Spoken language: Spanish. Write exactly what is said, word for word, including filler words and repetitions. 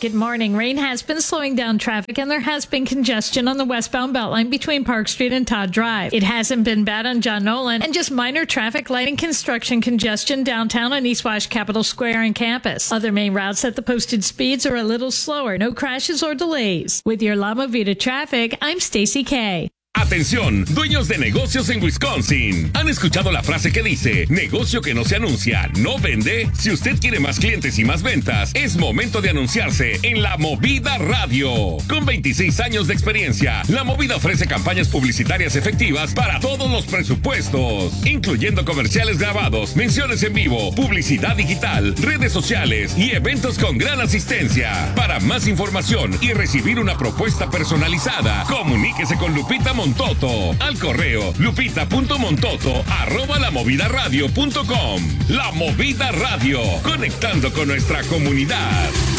Good morning. Rain has been slowing down traffic and there has been congestion on the westbound Beltline between Park Street and Todd Drive. It hasn't been bad on John Nolan and just minor traffic light and construction congestion downtown on East Wash Capitol Square and campus. Other main routes at the posted speeds are a little slower. No crashes or delays. With your La Movida traffic, I'm Stacy K. Atención, dueños de negocios en Wisconsin. ¿Han escuchado la frase que dice, negocio que no se anuncia, no vende? Si usted quiere más clientes y más ventas, es momento de anunciarse en La Movida Radio. Con veintiséis años de experiencia, La Movida ofrece campañas publicitarias efectivas para todos los presupuestos, incluyendo comerciales grabados, menciones en vivo, publicidad digital, redes sociales y eventos con gran asistencia. Para más información y recibir una propuesta personalizada, comuníquese con Lupita Montoto. Montoto al correo lupita.montoto arroba lamovidaradio punto com. La Movida Radio, conectando con nuestra comunidad.